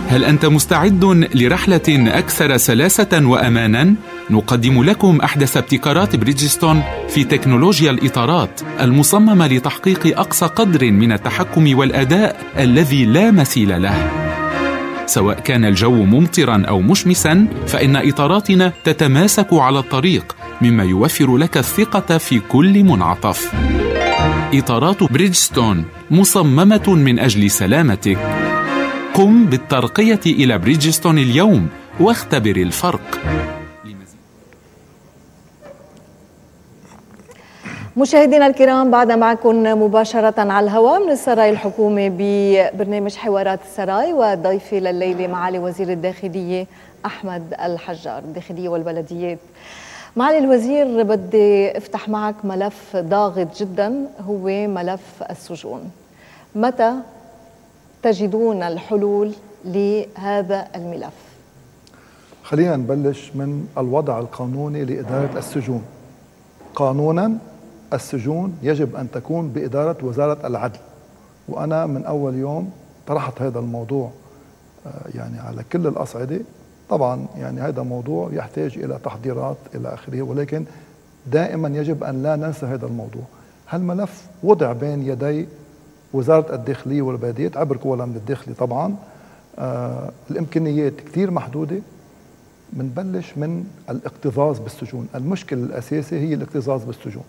هل أنت مستعد لرحلة أكثر سلاسة وأمانا؟ نقدم لكم أحدث ابتكارات بريدجستون في تكنولوجيا الإطارات المصممة لتحقيق أقصى قدر من التحكم والأداء الذي لا مثيل له. سواء كان الجو ممطرا أو مشمسا، فإن إطاراتنا تتماسك على الطريق، مما يوفر لك الثقة في كل منعطف. إطارات بريدجستون مصممة من أجل سلامتك. قم بالترقية إلى بريدجستون اليوم واختبر الفرق. مشاهدينا الكرام، بعد معكم مباشرة على الهواء من السراي الحكومي ببرنامج حوارات السراي، وضيفي لليلة معالي وزير الداخلية أحمد الحجار، الداخلية والبلديات. معالي الوزير، بدي افتح معك ملف ضاغط جدا، هو ملف السجون. متى تجدون الحلول لهذا الملف؟ خلينا نبلش من الوضع القانوني لإدارة السجون. قانونا السجون يجب أن تكون بإدارة وزارة العدل، وأنا من أول يوم طرحت هذا الموضوع يعني على كل الأصعدة. طبعا يعني هذا موضوع يحتاج إلى تحضيرات إلى آخره، ولكن دائما يجب أن لا ننسى هذا الموضوع. هالملف وضع بين يدي وزارة الداخلية والبلديات عبر قوى الأمن الداخلي. طبعا الإمكانيات كثير محدودة. بنبلش من الاكتظاظ بالسجون. المشكلة الأساسي هي الاكتظاظ بالسجون.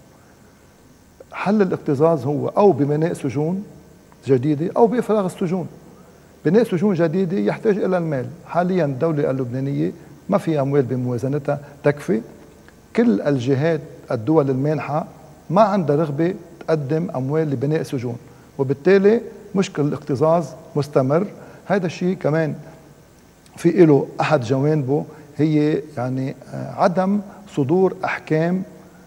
حل الاكتظاظ هو أو ببناء سجون جديدة أو بإفراغ السجون. بناء سجون جديدة يحتاج إلى المال. حاليا الدولة اللبنانية ما في أموال بموازنتها تكفي. كل الجهات الدول المانحة ما عندها رغبة تقدم أموال لبناء سجون، وبالتالي مشكل الاكتظاظ مستمر. هذا الشيء كمان في له أحد جوانبه، هي يعني عدم صدور أحكام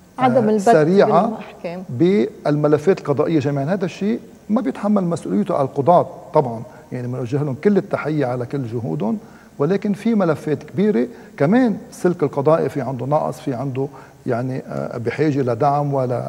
سريعة بالملفات القضائية جميعا. هذا الشيء ما بيتحمل مسؤوليته القضاة. طبعا يعني بنوجه لهم كل التحية على كل جهودهم، ولكن في ملفات كبيرة كمان السلك القضائي في عنده نقص، في عنده يعني بحاجة لدعم ولا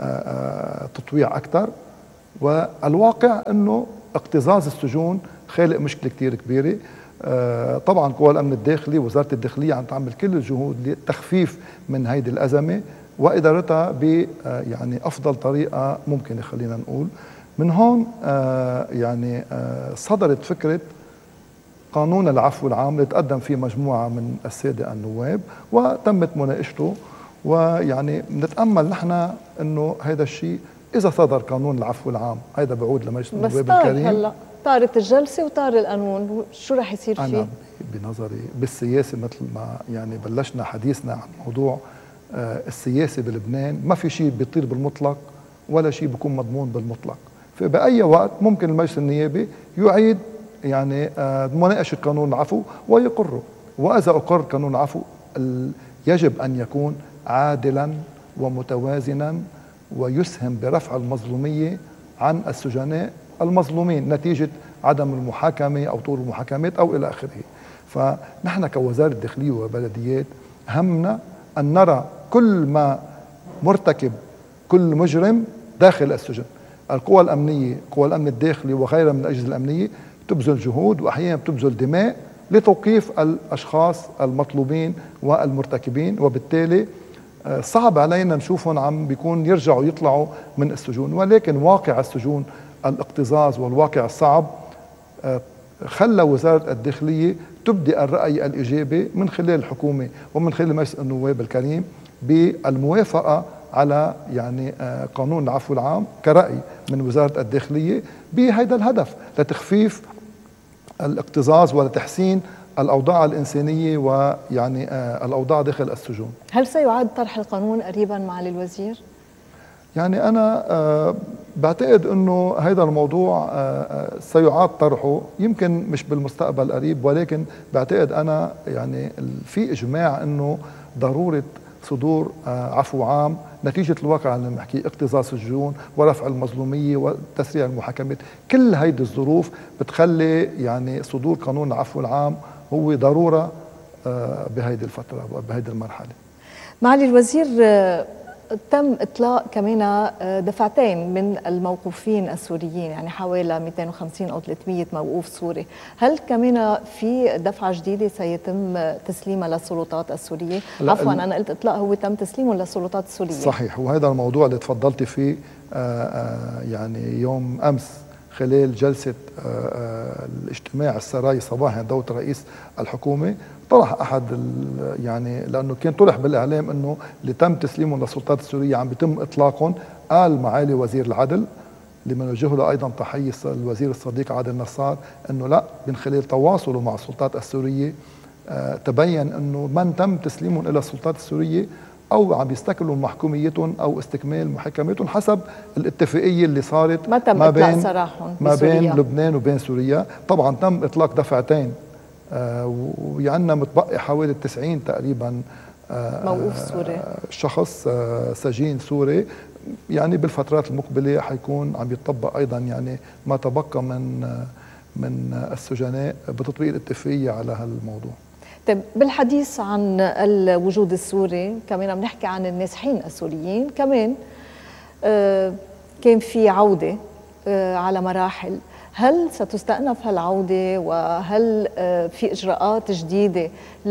تطويع أكثر. والواقع أنه اكتظاظ السجون خالق مشكلة كتير كبيرة. طبعا قوى الأمن الداخلي وزارة الداخلية عم تعمل كل الجهود للتخفيف من هيدي الأزمة وإدارتها ب يعني أفضل طريقة ممكنة. خلينا نقول من هون يعني صدرت فكرة قانون العفو العام اللي تقدم فيه مجموعة من السادة النواب وتمت مناقشته. ويعني نتأمل نحن أنه هذا الشيء إذا صدر قانون العفو العام، هذا بعود لمجلس النواب الكريم. هلا طارت الجلسة وطار القانون، شو رح يصير فيه؟ أنا بنظري بالسياسة مثل ما يعني بلشنا حديثنا عن موضوع السياسة بلبنان، ما في شيء بيطير بالمطلق ولا شيء بيكون مضمون بالمطلق. فبأي وقت ممكن المجلس النيابي يعيد يعني مناقشة قانون العفو ويقره. وإذا أقر قانون العفو يجب أن يكون عادلا ومتوازنا ويسهم برفع المظلومية عن السجناء المظلومين نتيجة عدم المحاكمة أو طول المحاكمات أو إلى آخره. فنحن كوزارة الداخلية وبلديات همنا أن نرى كل ما مرتكب، كل مجرم داخل السجن. القوى الأمنية، قوى الأمن الداخلي وغيرها من الأجهزة الأمنية تبذل جهود وأحيانا تبذل دماء لتوقيف الأشخاص المطلوبين والمرتكبين، وبالتالي صعب علينا نشوفهم عم بيكون يرجعوا يطلعوا من السجون. ولكن واقع السجون، الاكتظاظ والواقع الصعب خلى وزارة الداخلية تبدي الرأي الإيجابي من خلال الحكومة ومن خلال مجلس النواب الكريم بالموافقة على يعني قانون العفو العام كرأي من وزارة الداخلية بهذا الهدف لتخفيف الاكتظاظ ولتحسين الأوضاع الإنسانية ويعني الأوضاع داخل السجون. هل سيعاد طرح القانون قريبا معالي الوزير؟ يعني أنا بعتقد أنه هذا الموضوع سيعاد طرحه، يمكن مش بالمستقبل القريب، ولكن بعتقد أنا يعني في إجماع أنه ضرورة صدور عفو عام نتيجة الواقع اللي بنحكيه، اكتظاظ السجون ورفع المظلومية وتسريع المحاكمات. كل هيدي الظروف بتخلي يعني صدور قانون العفو العام هو ضرورة بهيدي الفترة وبهيدي المرحلة. معالي الوزير، تم إطلاق كمان دفعتين من الموقوفين السوريين، يعني حوالي 250 أو 300 موقوف سوري. هل كمان في دفعة جديدة سيتم تسليمها للسلطات السورية؟ عفوا أنا قلت إطلاق، هو تم تسليمه للسلطات السورية. صحيح، وهذا الموضوع اللي تفضلتي فيه يعني يوم أمس خلال جلسة الاجتماع السراي صباحا دولة رئيس الحكومة، طرح أحد يعني لأنه كان طرح بالإعلام أنه اللي تم تسليمهم للسلطات السورية عم بيتم إطلاقهم. قال معالي وزير العدل اللي بنوجه له أيضا تحية الوزير الصديق عادل نصار أنه لا، من خلال تواصله مع السلطات السورية تبين أنه من تم تسليمهم إلى السلطات السورية أو عم يستكملوا محكوميتهم أو استكمال محاكمتهم حسب الاتفاقية اللي صارت ما بين لبنان وبين سوريا. طبعا تم إطلاق دفعتين ويعنا متبقي حوالي 90 تقريبا موقوف سوري، شخص سجين سوري. يعني بالفترات المقبلة حيكون عم يطبق أيضا يعني ما تبقى من السجناء بتطبيق الاتفاقية على هالموضوع. طيب، بالحديث عن الوجود السوري كمان بنحكي عن النازحين السوريين. كمان كان في عودة على مراحل، هل ستستأنف هالعودة وهل في إجراءات جديدة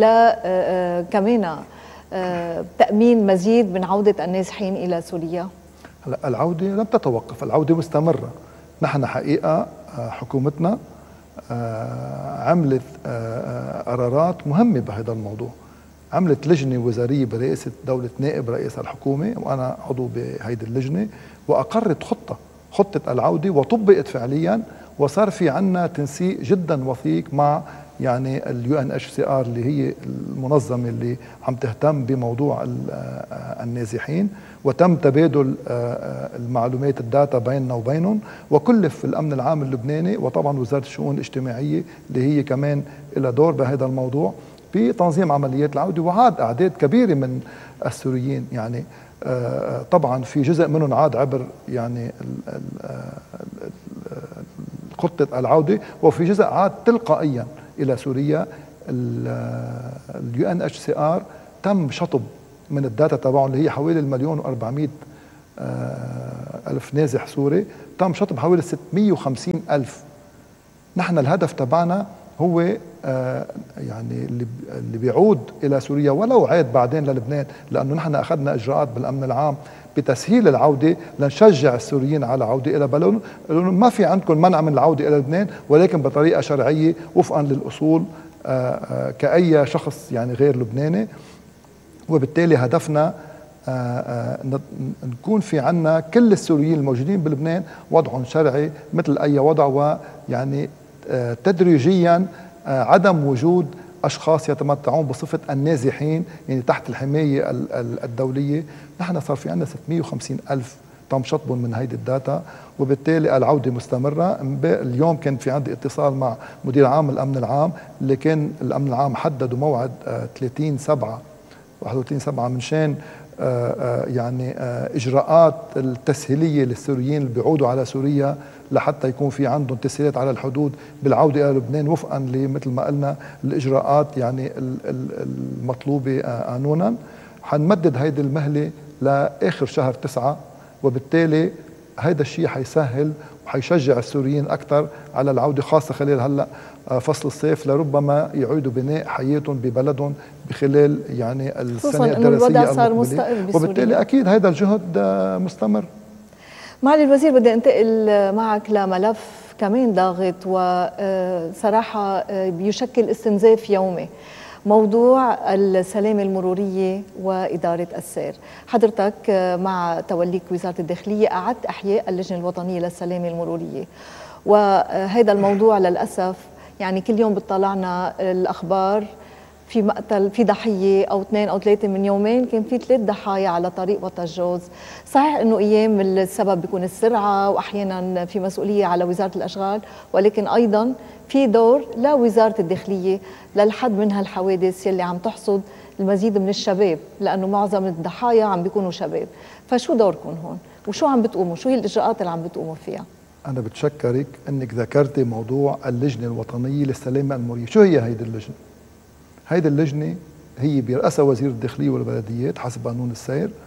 كمان تأمين مزيد من عودة النازحين إلى سوريا؟ هلا العودة لم تتوقف، العودة مستمرة. نحن حقيقة حكومتنا عملت قرارات مهمة بهذا الموضوع. عملت لجنة وزارية برئاسة دولة نائب رئيس الحكومة وأنا عضو بهيدي اللجنة، وأقرت خطة العودة وطبقت فعليا، وصار في عنا تنسيق جدا وثيق مع يعني UNHCR اللي هي المنظمة اللي عم تهتم بموضوع النازحين، وتم تبادل المعلومات الداتا بيننا وبينهم، وكلف الأمن العام اللبناني وطبعا وزارة الشؤون الاجتماعية اللي هي كمان لها دور بهذا الموضوع بتنظيم عمليات العودة. وعاد أعداد كبيرة من السوريين، يعني طبعا في جزء منهم عاد عبر يعني خطة العودة، وفي جزء عاد تلقائيا إلى سوريا. UNHCR تم شطب من الداتا تبعهم اللي هي حوالي 1,400,000 نازح سوري، تم شطب حوالي 650,000. نحن الهدف تبعنا هو يعني اللي بيعود إلى سوريا ولو عاد بعدين للبنان، لأنه نحن أخذنا إجراءات بالأمن العام بتسهيل العودة لنشجع السوريين على العودة إلى بلدهم. ما في عندكم منع من العودة إلى لبنان، ولكن بطريقة شرعية وفقا للأصول كأي شخص يعني غير لبناني. وبالتالي هدفنا نكون في عنا كل السوريين الموجودين بلبنان وضعهم شرعي مثل أي وضع، ويعني تدريجيا عدم وجود أشخاص يتمتعون بصفة النازحين يعني تحت الحماية الدولية. نحن صار في عنا 650,000 تم شطبهم من هيدي الداتا، وبالتالي العودة مستمرة. اليوم كان في عندي اتصال مع مدير عام الأمن العام اللي كان الأمن العام حددوا موعد 31/7 منشان يعني إجراءات التسهيلية للسوريين اللي بيعودوا على سوريا لحتى يكون في عندهم تسهيلات على الحدود بالعودة إلى لبنان وفقا لمثل ما قلنا الإجراءات يعني المطلوبة قانونا. حنمدد هيدي المهلة لآخر شهر 9، وبالتالي هيدا الشيء حيسهل وحيشجع السوريين أكثر على العودة، خاصة خلال هلأ فصل الصيف، لربما يعيدوا بناء حياتهم ببلدهم بخلال يعني السنة الدراسية المقبلة، وبالتالي أكيد هذا الجهد مستمر. معالي الوزير، بدي أنتقل معك لملف كمان ضاغط وصراحة بيشكل استنزاف يومي، موضوع السلامة المرورية وإدارة السير. حضرتك مع توليك وزارة الداخلية أعدت إحياء اللجنة الوطنية للسلامة المرورية، وهذا الموضوع للأسف يعني كل يوم بتطلعنا الأخبار في مقتل، في ضحية أو 2 أو 3. من يومين كان في 3 ضحايا على طريق وطجوز. صحيح أنه أيام السبب بيكون السرعة وأحيانا في مسؤولية على وزارة الأشغال، ولكن أيضا في دور لوزارة الداخلية للحد من هالحوادث يلي عم تحصد المزيد من الشباب، لأنه معظم الضحايا عم بيكونوا شباب. فشو دوركم هون وشو عم بتقوموا، شو هي الإجراءات اللي عم بتقوموا فيها؟ أنا بتشكرك أنك ذكرتي موضوع اللجنة الوطنية للسلامة المرورية. شو هي هيدي اللجنة؟ هيدي اللجنة هي بيرأسها وزير الداخلية والبلديات حسب قانون السير،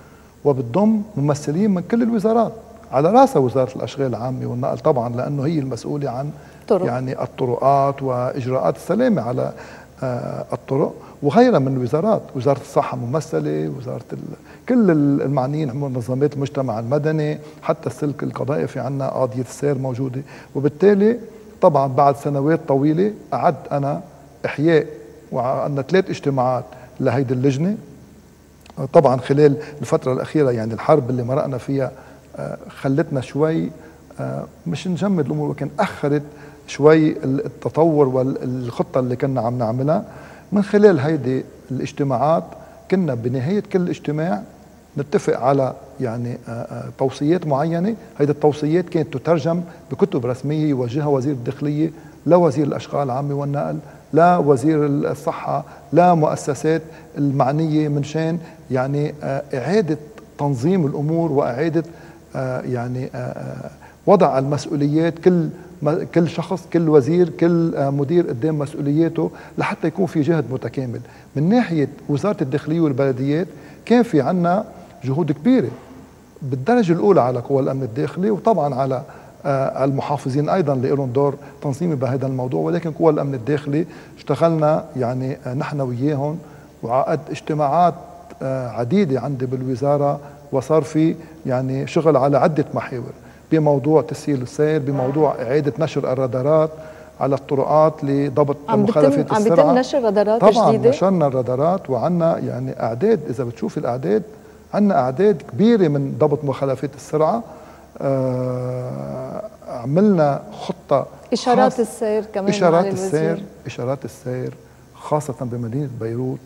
وبتضم ممثلين من كل الوزارات، على راسها وزارة الأشغال العامة والنقل طبعا، لأنه هي المسؤولة عن يعني الطرقات وإجراءات السلامة على الطرق، وغيرها من الوزارات، وزارة الصحة ممثلة، وزارة كل المعنيين، منظمات المجتمع المدني، حتى السلك القضائي في عنا قاضية السير موجودة. وبالتالي طبعا بعد سنوات طويلة أعدت أنا إحياء، وعندنا 3 اجتماعات لهيدي اللجنة. طبعا خلال الفترة الأخيرة يعني الحرب اللي مرقنا فيها خلتنا شوي مش نجمد الأمور، ولكن أخرت شوي التطور والخطة اللي كنا عم نعملها. من خلال هيدي الاجتماعات كنا بنهاية كل اجتماع نتفق على يعني توصيات معينة. هيدي التوصيات كانت تترجم بكتب رسمية يوجهها وزير الداخلية لوزير الأشغال العامة والنقل، لا وزير الصحة، لا مؤسسات المعنية، من شان يعني إعادة تنظيم الأمور وإعادة يعني وضع المسؤوليات، كل شخص، كل وزير، كل مدير قدام مسؤولياته، لحتى يكون في جهد متكامل. من ناحية وزارة الداخلية والبلديات كان في عنا جهود كبيرة بالدرجة الأولى على قوى الأمن الداخلي، وطبعا على المحافظين أيضا لهم دور تنظيمي بهذا الموضوع. ولكن قوى الأمن الداخلي اشتغلنا يعني نحن وياهم، وعقد اجتماعات عديدة عندي بالوزارة، وصار في يعني شغل على عدة محاور بموضوع تسهيل السير، بموضوع إعادة نشر الرادارات على الطرقات لضبط مخالفات السرعة. عم بيتم نشر رادارات طبعا جديدة؟ نشرنا الرادارات، وعنا يعني أعداد، إذا بتشوف الأعداد عنا أعداد كبيرة من ضبط مخالفات السرعة. عملنا خطة إشارات السير كمان، إشارات السير خاصة بمدينة بيروت،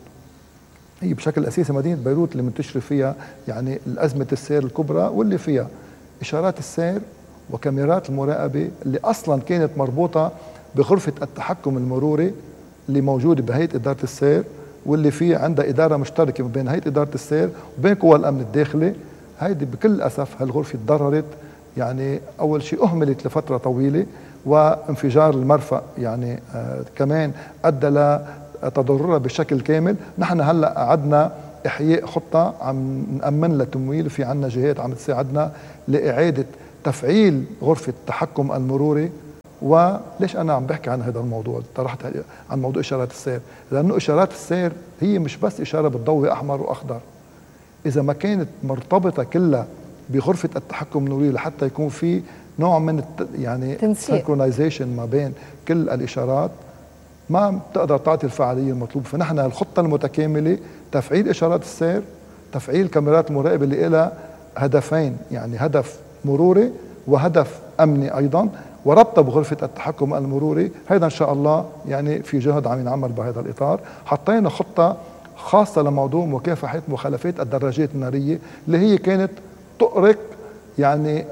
هي بشكل أساسي مدينة بيروت اللي منتشرة فيها يعني الأزمة السير الكبرى، واللي فيها إشارات السير وكاميرات المراقبة اللي أصلا كانت مربوطة بغرفة التحكم المروري اللي موجودة بهيئة إدارة السير، واللي فيه عندها إدارة مشتركة بين هيئة إدارة السير وبين قوى الأمن الداخلي. هيدي بكل أسف هالغرفة تضررت، يعني أول شيء أهملت لفترة طويلة، وانفجار المرفأ يعني كمان أدى لتضررها بشكل كامل. نحن هلأ قعدنا إحياء خطة عم نأمن لها تمويل، في عنا جهات عم تساعدنا لإعادة تفعيل غرفة التحكم المروري. وليش أنا عم بحكي عن هذا الموضوع؟ طرحت عن موضوع إشارات السير، لأنه إشارات السير هي مش بس إشارة بتضوي أحمر وأخضر، إذا ما كانت مرتبطة كلها بغرفة التحكم المروري لحتى يكون في نوع من يعني سينكرونايزيشن ما بين كل الإشارات، ما بتقدر تعطي الفعالية المطلوبة. فنحن الخطة المتكاملة تفعيل إشارات السير، تفعيل كاميرات المراقبة اللي لها هدفين، يعني هدف مروري وهدف أمني أيضا، وربطها بغرفة التحكم المروري. هذا إن شاء الله يعني في جهد عم ينعمل بهذا الإطار. حطينا خطة خاصة لموضوع مكافحة مخالفات الدراجات النارية اللي هي كانت تؤرق، يعني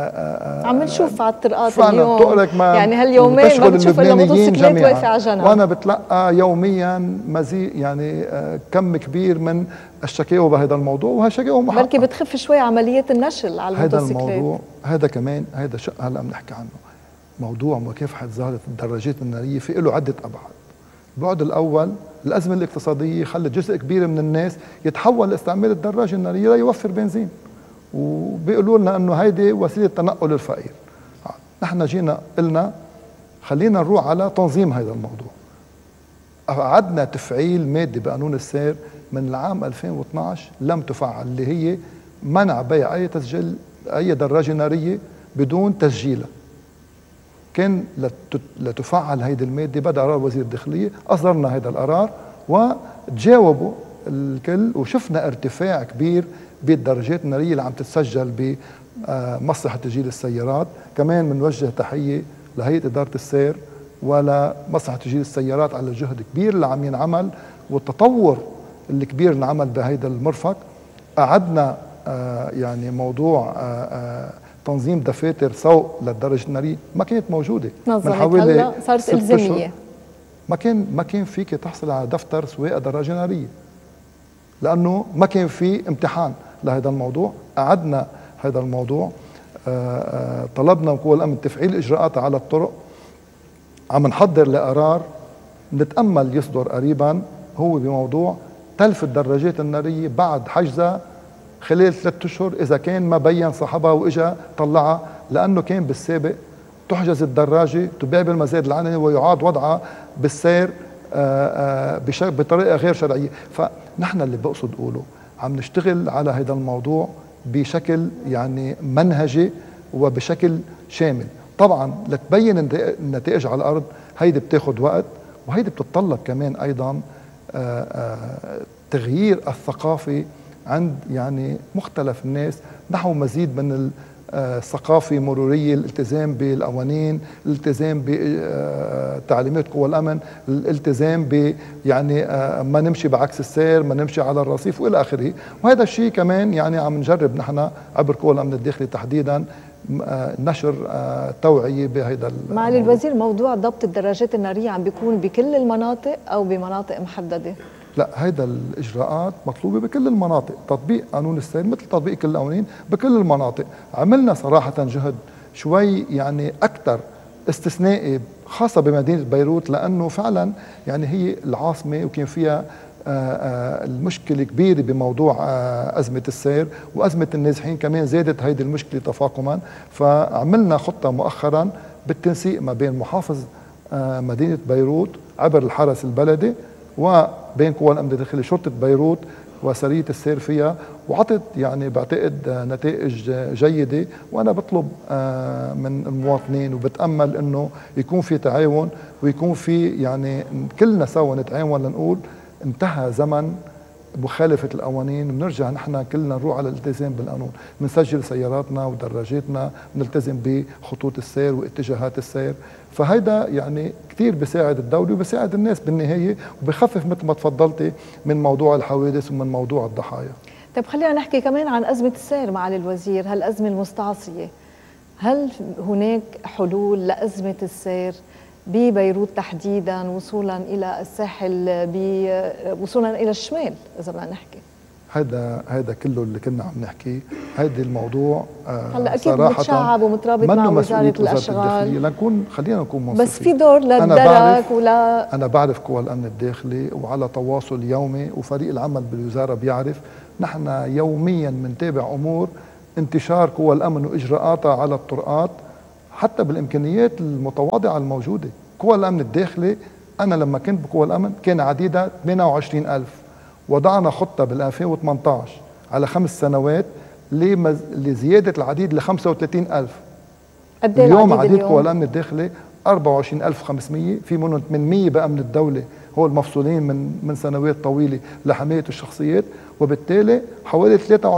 عم نشوف على الطرقات اليوم، يعني هاليومين ما بتشوف الا موتوسيكلات واقفه على جنب، وانا بتلقى يوميا مزيد يعني كم كبير من الشكاوى بهذا الموضوع، وهالشكاوى محققة. بركي بتخف شوي عملية النشل على الموتوسيكلات. هذا الموضوع هذا كمان هذا شق هلا بنحكي عنه، موضوع مكافحة ظاهرة الدراجات النارية في له عدة أبعاد. البعد الأول الأزمة الاقتصادية خلت جزء كبير من الناس يتحول لاستعمال الدراجة النارية ليوفر بنزين، وبيقولوا لنا انه هيدي وسيله تنقل الفقير. نحن جينا قلنا خلينا نروح على تنظيم هذا الموضوع. أعدنا تفعيل ماده بقانون السير من العام 2012 لم تفعل، اللي هي منع بيع اي دراجه ناريه بدون تسجيلها. كان لتفعل هيدي الماده بعد قرار وزير الداخليه، اصدرنا هذا القرار وتجاوبوا الكل، وشفنا ارتفاع كبير بالدراجات النارية اللي عم تتسجل بمصلحة تسجيل السيارات. كمان بنوجه تحية لهيئة إدارة السير ولمصلحة تسجيل السيارات على الجهد الكبير اللي عم ينعمل والتطور الكبير اللي انعمل بهيدا المرفق. قعدنا يعني موضوع تنظيم دفاتر سوق للدراجة النارية ما كانت موجودة من حوالي صارت إلزامية. ما كان فيك تحصل على دفتر سواقة دراجة نارية لأنه ما كان في امتحان لهذا الموضوع. قعدنا هذا الموضوع طلبنا من قوى الأمن تفعيل إجراءات على الطرق. عم نحضر لقرار نتأمل يصدر قريبا، هو بموضوع تلف الدراجات النارية بعد حجزها خلال 3 أشهر إذا كان ما بين صاحبها وإجا طلعها، لأنه كان بالسابق تحجز الدراجة تباع بالمزاد العلني ويعاد وضعها بالسير بطريقة غير شرعية. فنحن اللي بقصد أقوله عم نشتغل على هذا الموضوع بشكل يعني منهجي وبشكل شامل. طبعا لتبين النتائج على الأرض هيدي بتاخد وقت، وهيدي بتتطلب كمان أيضا تغيير الثقافة عند يعني مختلف الناس نحو مزيد من الثقافة مرورية، الالتزام بالقوانين، الالتزام بتعليمات قوى الأمن، الالتزام ب يعني ما نمشي بعكس السير، ما نمشي على الرصيف وإلى آخره. وهذا الشيء كمان يعني عم نجرب نحن عبر قوى الأمن الداخلي تحديدا نشر توعية بهذا معالي الوزير، موضوع ضبط الدراجات النارية عم بيكون بكل المناطق أو بمناطق محددة؟ لا، هيدا الإجراءات مطلوبة بكل المناطق، تطبيق قانون السير مثل تطبيق كل القوانين بكل المناطق. عملنا صراحة جهد شوي يعني أكثر استثنائي خاصة بمدينة بيروت، لأنه فعلا يعني هي العاصمة وكان فيها المشكلة كبيرة بموضوع أزمة السير وأزمة النازحين، كمان زادت هيدي المشكلة تفاقما. فعملنا خطة مؤخرا بالتنسيق ما بين محافظ مدينة بيروت عبر الحرس البلدي وبين قوى الأمن الداخلي شرطة بيروت وسرية السير فيها، وعطت يعني بعتقد نتائج جيدة. وأنا بطلب من المواطنين وبتأمل أنه يكون في تعاون ويكون في يعني كلنا سوا نتعاون لنقول انتهى زمن مخالفة القوانين، بنرجع نحن كلنا نروح على الالتزام بالقانون، بنسجل سياراتنا ودراجاتنا، بنلتزم بخطوط السير واتجاهات السير. فهيدا يعني كثير بيساعد الدولة وبيساعد الناس بالنهاية، وبيخفف مثل ما تفضلتي من موضوع الحوادث ومن موضوع الضحايا. طيب خلينا نحكي كمان عن أزمة السير معالي الوزير، هالأزمة المستعصية، هل هناك حلول لأزمة السير ببيروت تحديدا وصولا الى الساحل، وصولا الى الشمال اذا بدنا نحكي؟ هذا كله اللي كنا عم نحكيه. هيدي الموضوع هلا اكيد متشعب ومترابط مع وزاره الاشغال، خلينا نكون منصفين، بس في دور للدرك ولا انا بعرف قوى الامن الداخلي وعلى تواصل يومي، وفريق العمل بالوزاره بيعرف. نحن يوميا بنتابع امور انتشار قوى الامن واجراءاتها على الطرقات، حتى بالامكانيات المتواضعه الموجوده. قوى الامن الداخلي انا لما كنت بقوى الامن كان عديدها 28,000، وضعنا خطه بال 2018 على 5 سنوات لزياده العديد ل 35,000. اليوم عديد قوى الامن الداخلي 24,500، في منهم 800 بامن الدوله هو المفصولين من سنوات طويله لحمايه الشخصيات، وبالتالي حوالي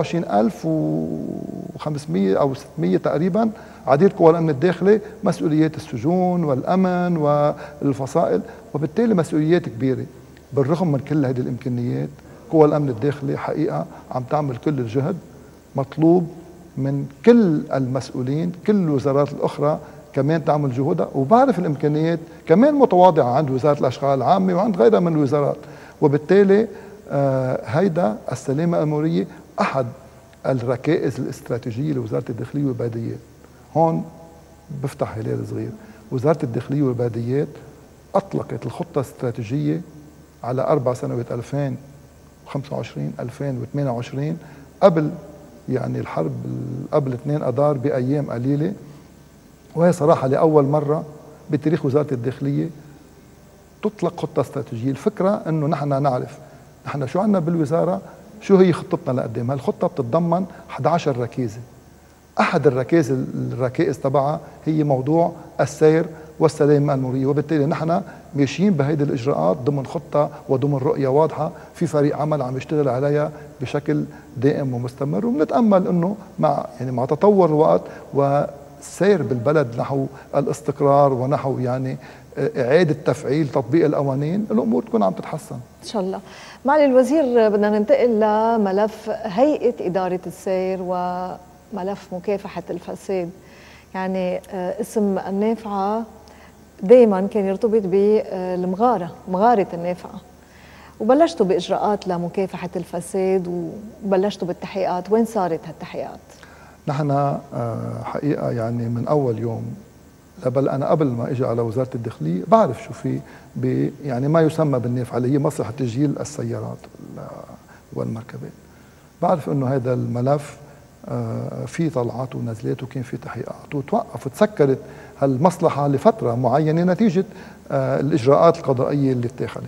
23,500 او 600 تقريبا عديد قوى الامن الداخلي مسؤوليات السجون والامن والفصائل، وبالتالي مسؤوليات كبيره. بالرغم من كل هذه الامكانيات قوى الامن الداخلي حقيقه عم تعمل كل الجهد. مطلوب من كل المسؤولين، كل الوزارات الاخرى كمان تعمل جهودها، وبعرف الامكانيات كمان متواضعه عند وزاره الاشغال العامه وعند غيرها من الوزارات. وبالتالي هيدا السلامه المروريه احد الركائز الاستراتيجيه لوزاره الداخليه والبلديات. هون بفتح هلال صغير، وزاره الداخليه والبلديات اطلقت الخطه الاستراتيجيه على 4 سنوات 2025 2028 قبل يعني الحرب، قبل 2 اذار بايام قليله. وهي صراحه لاول مره بتاريخ وزاره الداخليه تطلق خطه استراتيجيه. الفكره انه نحن نعرف نحن شو عندنا بالوزاره، شو هي خطتنا لقدام. هالخطه بتتضمن 11 ركيزه. احد الركائز تبعها هي موضوع السير والسلامه المروريه، وبالتالي نحن ماشيين بهيدي الاجراءات ضمن خطه وضمن رؤيه واضحه، في فريق عمل عم يشتغل عليها بشكل دائم ومستمر. وبنتامل انه مع تطور الوقت والسير بالبلد نحو الاستقرار ونحو يعني اعاده تفعيل تطبيق القوانين، الامور تكون عم تتحسن ان شاء الله. معالي الوزير، بدنا ننتقل لملف هيئه اداره السير وملف مكافحه الفساد. يعني اسم النافعه دائما كان يرتبط بالمغاره، مغاره النافعه، وبلشتوا باجراءات لمكافحه الفساد وبلشتوا بالتحقيقات. وين صارت هالتحقيقات؟ نحن حقيقه يعني من اول يوم، بل انا قبل ما اجي على وزاره الداخليه بعرف شو في يعني ما يسمى بالنافعه اللي هي مسرح تسجيل السيارات والمركبات. بعرف انه هذا الملف في طلعات ونزلات وكان في تحقيقات وتوقف وتسكرت هالمصلحة لفترة معينة نتيجة الإجراءات القضائية اللي اتخذت.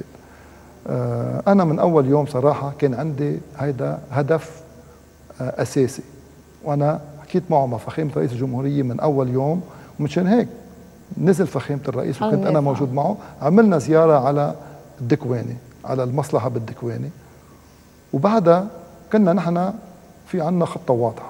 أنا من أول يوم صراحة كان عندي هيدا هدف أساسي، وأنا حكيت معه مع فخامة رئيس الجمهورية من أول يوم، ومشان هيك نزل فخامة الرئيس وكنت أنا موجود معه. عملنا زيارة على الدكواني، على المصلحة بالدكواني، وبعدها كنا نحن في عنا خطة واضحة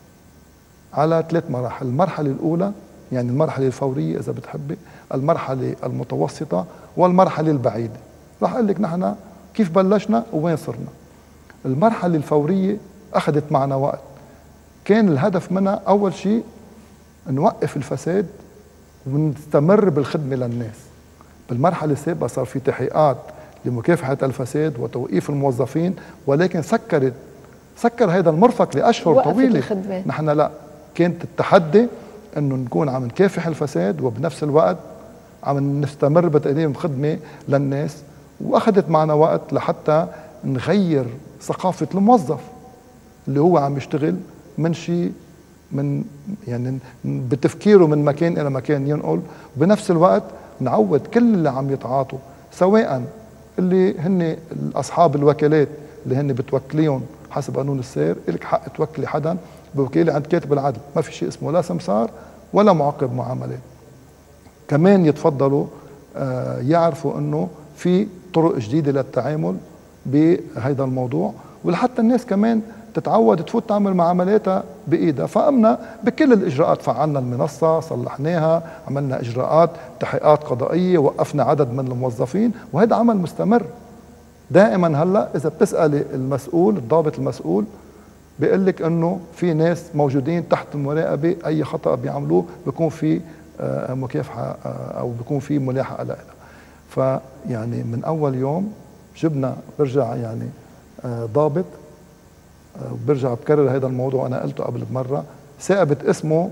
على 3 مراحل. المرحلة الأولى يعني المرحلة الفورية إذا بتحبي، المرحلة المتوسطة، والمرحلة البعيدة. رح أقول لك نحن كيف بلشنا ووين صرنا. المرحلة الفورية أخذت معنا وقت، كان الهدف منها أول شيء نوقف الفساد ونستمر بالخدمة للناس. بالمرحلة السابقة صار في تحقيقات لمكافحة الفساد وتوقيف الموظفين، ولكن سكر هذا المرفق لأشهر طويلة. نحن لا، كانت التحدي انه نكون عم نكافح الفساد وبنفس الوقت عم نستمر بتقديم خدمة للناس، واخذت معنا وقت لحتى نغير ثقافة الموظف اللي هو عم يشتغل من شيء من يعني بتفكيره من مكان الى مكان ينقل، وبنفس الوقت نعود كل اللي عم يتعاطوا، سواء اللي هن اصحاب الوكالات اللي هن بتوكليهم حسب قانون السير. إلك حق توكلي حدا بوكيلة عند كاتب العدل، ما في شيء اسمه لا سمسار ولا معقب معاملات. كمان يتفضلوا يعرفوا انه في طرق جديدة للتعامل بهذا الموضوع، ولحتى الناس كمان تتعود تفوت تعمل معاملاتها بإيدها. فقمنا بكل الإجراءات، فعلنا المنصة، صلحناها، عملنا إجراءات تحقيقات قضائية، وقفنا عدد من الموظفين، وهذا عمل مستمر دائما. هلا إذا بتسألي المسؤول، الضابط المسؤول، بيقول لك انه في ناس موجودين تحت المراقبة، أي خطأ بيعملوه بيكون في مكافحة أو بيكون في ملاحقة لها. فيعني من أول يوم جبنا، برجع يعني ضابط، برجع بكرر هذا الموضوع أنا قلته قبل بمرة، ثاقبت اسمه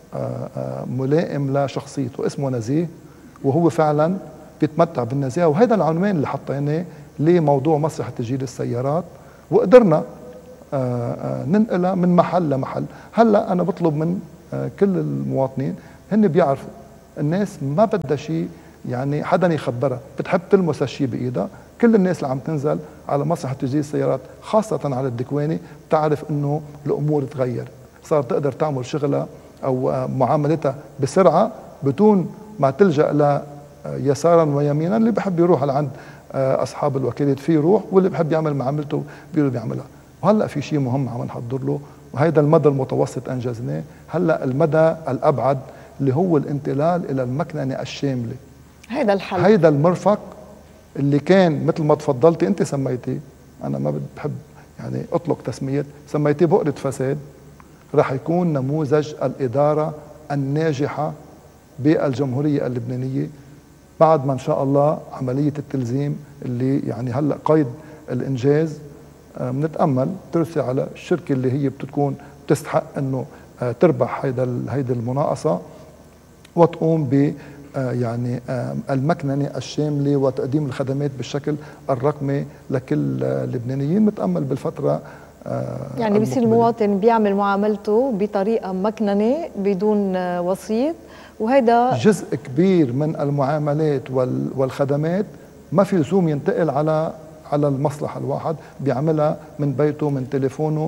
ملائم لشخصيته، اسمه نزيه، وهو فعلا بيتمتع بالنزاهة. وهذا العنوان اللي حطيناه لموضوع مسرح تسجيل السيارات، وقدرنا ننقلها من محل لمحل. هلا أنا بطلب من كل المواطنين، هن بيعرفوا الناس ما بدها شيء يعني حدا يخبرها، بتحب تلمس هالشيء بايدها. كل الناس اللي عم تنزل على مسرح تسجيل السيارات خاصة على الدكواني بتعرف انه الامور تغير، صار تقدر تعمل شغلها او معاملتها بسرعة بدون ما تلجأ ليسارا ويمينا. اللي بحب يروح لعند اصحاب الوكالات فيه يروح، واللي بحب يعمل معاملته بيعملها. وهلا في شيء مهم عم نحضر له، وهيدا المدى المتوسط انجزناه. هلا المدى الابعد اللي هو الانتقال الى المكننة الشاملة، هيدا الحل، هيدا المرفق اللي كان مثل ما تفضلتي انت سميتيه، انا ما بحب يعني اطلق تسمية، سميتيه بؤرة فساد. رح يكون نموذج الإدارة الناجحة بالجمهورية اللبنانية بعد ما ان شاء الله عملية التلزيم اللي يعني هلا قيد الانجاز. بنتأمل ترسي على الشركة اللي هي بتكون بتستحق انه تربح هيدا المناقصة، وتقوم ب يعني المكننة الشاملة وتقديم الخدمات بالشكل الرقمي لكل اللبنانيين. متأمل بالفترة يعني بيصير المواطن بيعمل معاملته بطريقة مكننة بدون وسيط، وهذا جزء كبير من المعاملات والخدمات ما في لزوم ينتقل على المصلحة الواحد، بيعملها من بيته من تليفونه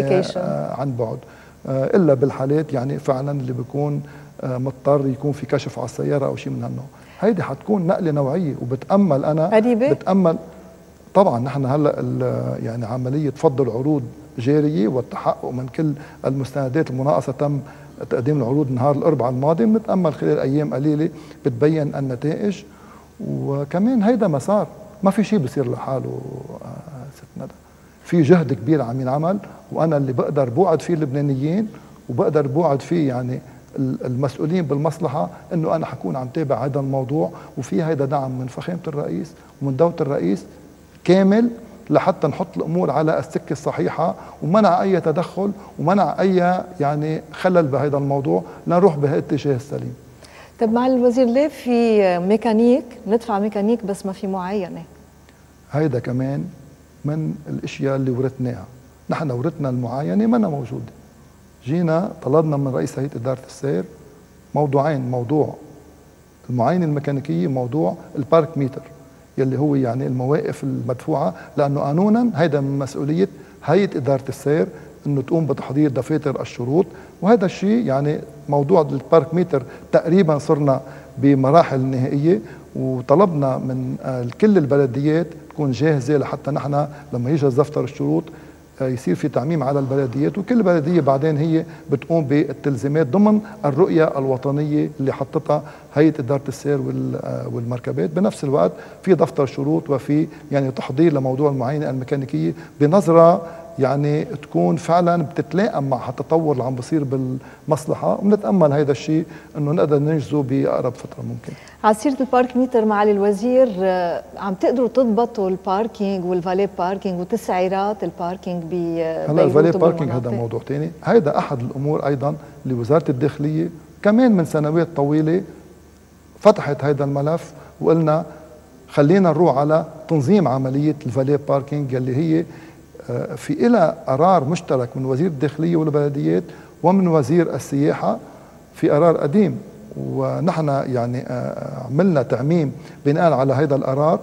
عن بعد، إلا بالحالات يعني فعلا اللي بيكون مضطر يكون في كشف على السيارة أو شيء من هالنوع. هيدي حتكون نقلة نوعية، وبتأمل أنا قريبة؟ بتأمل طبعا. نحن هلا يعني عملية فض العروض جارية والتحقق من كل المستندات. المناقصة تم تقديم العروض نهار الأربعاء الماضي، بنتأمل خلال أيام قليلة بتبين النتائج. وكمان هيدا مسار، ما في شيء بصير لحاله ست ندى، في جهد كبير عم ينعمل، وأنا اللي بقدر بوعد فيه اللبنانيين وبقدر بوعد فيه يعني المسؤولين بالمصلحة انه انا حكون عم تابع هذا الموضوع، وفي هذا دعم من فخامة الرئيس ومن دولة الرئيس كامل لحتى نحط الامور على السكة الصحيحة، ومنع اي تدخل ومنع اي يعني خلل بهذا الموضوع، لنروح بهالاتجاه السليم. طب مع الوزير ليه في ميكانيك ندفع ميكانيك بس ما في معاينة؟ هيدا كمان من الاشياء اللي ورثناها. نحن ورثنا المعاينة منا موجودة. جينا طلبنا من رئيس هيئة إدارة السير موضوعين، موضوع المعاينة الميكانيكية، موضوع البارك ميتر يلي هو يعني المواقف المدفوعة، لأنه قانونا هيدا من مسؤولية هيئة إدارة السير أنه تقوم بتحضير دفاتر الشروط. وهذا الشيء يعني موضوع البارك ميتر تقريبا صرنا بمراحل نهائية، وطلبنا من كل البلديات تكون جاهزة لحتى نحن لما يجهز دفتر الشروط يصير في تعميم على البلديات، وكل بلدية بعدين هي بتقوم بالتلزيمات ضمن الرؤية الوطنية اللي حطتها هيئة إدارة السير والمركبات. بنفس الوقت في دفتر شروط وفي يعني تحضير لموضوع المعاينة الميكانيكية بنظرة يعني تكون فعلا بتتلائم مع التطور اللي عم بصير بالمصلحة، ونتأمل هذا الشيء انه نقدر ننجزه بأقرب فترة ممكن. على سيرة البارك ميتر معالي الوزير، عم تقدروا تضبطوا الباركينج والفالي باركينج وتسعيرات الباركينج هلا الفالي باركينج هذا موضوع ثاني، هذا احد الامور ايضا لوزارة الداخلية كمان من سنوات طويلة فتحت هذا الملف، وقلنا خلينا نروح على تنظيم عملية الفالي باركينج اللي هي في إلى قرار مشترك من وزير الداخلية والبلديات ومن وزير السياحة في قرار قديم، ونحن يعني عملنا تعميم بناء على هذا القرار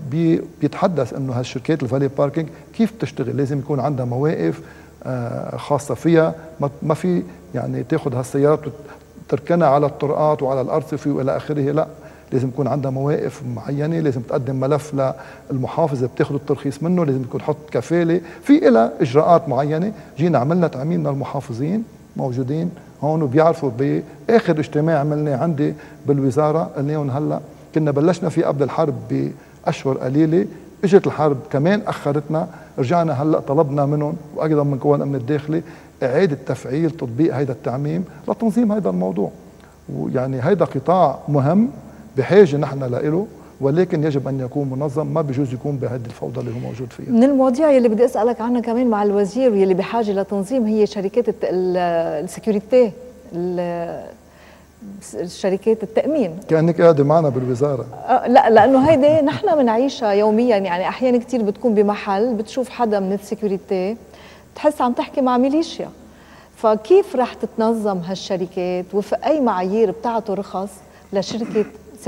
بيتحدث انه هالشركات الفالي باركينج كيف بتشتغل. لازم يكون عندها مواقف خاصة فيها، ما في يعني تاخذ هالسيارات وتركنها على الطرقات وعلى الأرصفة والى آخره، لا لازم يكون عندها مواقف معينة، لازم تقدم ملف للمحافظة بتاخذ الترخيص منه، لازم يكون حط كفالة في إلى إجراءات معينة. جينا عملنا تعميم للمحافظين موجودين هون وبيعرفوا. بآخر اجتماع عملناه عندي بالوزارة قلنا لهم هلا كنا بلشنا في قبل الحرب بأشهر قليلة، اجت الحرب كمان أخرتنا، رجعنا هلا طلبنا منهم وأيضا من قوى الأمن الداخلي إعادة تفعيل تطبيق هذا التعميم لتنظيم هذا الموضوع. ويعني هذا قطاع مهم بحاجة نحن له، ولكن يجب أن يكون منظم، ما بجوز يكون بهذه الفوضى اللي هو موجود فيها. من المواضيع اللي بدي أسألك عنها كمان مع الوزير واللي بحاجة لتنظيم هي شركات السكيورتي، شركات التأمين. كأنك قاعدة معنا بالوزارة. لا، لأنه هيدي نحن بنعيشها يوميا، يعني أحيانا كتير بتكون بمحل بتشوف حدا من السكيورتي بتحس عم تحكي مع ميليشيا. فكيف رح تتنظم هالشركات وفي أي معايير بتعطوا رخص لشركة